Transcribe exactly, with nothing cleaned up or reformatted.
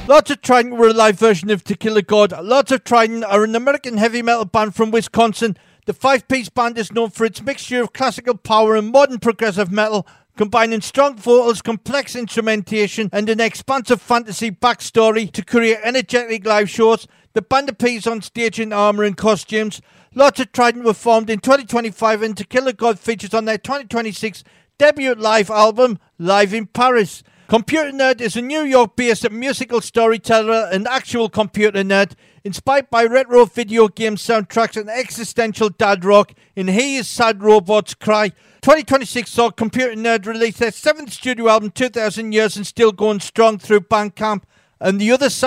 Lords of Trident were a live version of To Kill a God. Lords of Trident are an American heavy metal band from Wisconsin. The five-piece band is known for its mixture of classical power and modern progressive metal, combining strong vocals, complex instrumentation, and an expansive fantasy backstory to create energetic live shows. The band appears on stage in armour and costumes. Lords of Trident were formed in twenty twenty-five, and To Kill a God features on their twenty twenty-six debut live album, Live in Paris. Computer Nerd is a New York-based musical storyteller and actual computer nerd, inspired by retro video game soundtracks and existential dad rock in He Is Sad Robots Cry. twenty twenty-six saw Computer Nerd release their seventh studio album, two thousand Years, and still going strong through Bandcamp. And the other side